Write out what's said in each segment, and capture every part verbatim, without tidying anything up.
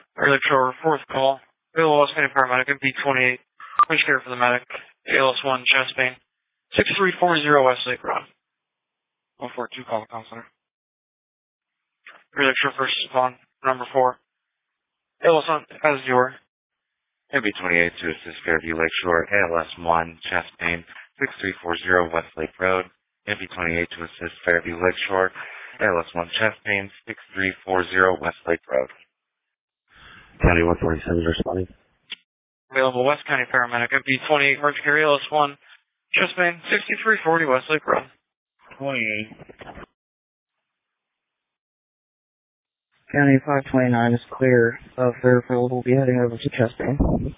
Early Shore, fourth call. Bill West County Paramedic, M P twenty-eight. Which care for the medic? A L S one, chest pain. six three four zero West Lake Road. one four two, call the counselor. Early Shore, first respond. Number four. A L S one, as you were. M P twenty-eight to assist Fairview Lakeshore, A L S one, chest pain, six three four zero West Lake Road. M P twenty-eight to assist Fairview Lakeshore, A L S one, chest pain, six three four zero West Lake Road. County one forty-seven responding. Available West County Paramedic, M P twenty-eight, urgent care, A L S one, chest pain, sixty-three forty West Lake Road. twenty-eight. County five twenty-nine is clear of Fairfield. We'll be heading over to chest pain.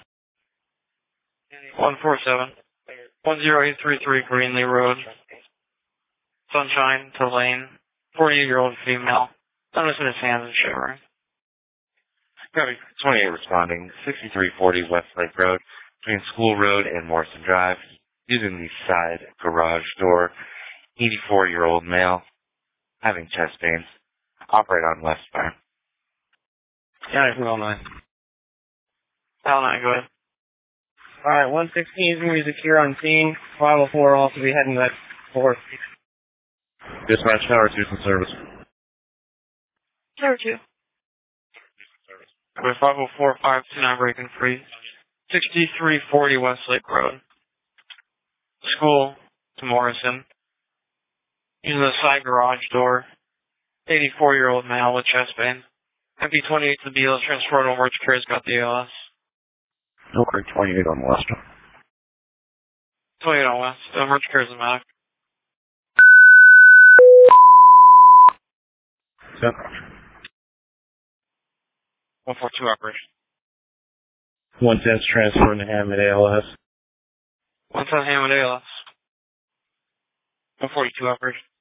one four seven, one zero eight three three Greenlee Road. Sunshine to Lane, forty-eight-year-old female. Notice in his hands and shivering. County twenty-eight responding, sixty-three forty West Lake Road, between School Road and Morrison Drive, using the side garage door. eighty-four-year-old male, having chest pains. Operate on left spine. County from L nine. L nine, go ahead. Alright, one sixteen is going to be secure on scene. five oh four will also be heading to that fourth. Dispatch Tower two from service. Tower two. With five oh four, five two nine breaking free. sixty-three forty West Lake Road. School to Morrison. Using the side garage door. eighty-four-year-old male with chest pain. M P twenty-eight to the B L S, transported over to care's got the A L S. Okay, twenty-eight on the left. twenty-eight on West. Emerge care's the medic. Yep. one four two operation. one ten's transferring to Hammond A L S. one ten Hammond A L S. one forty-two operation.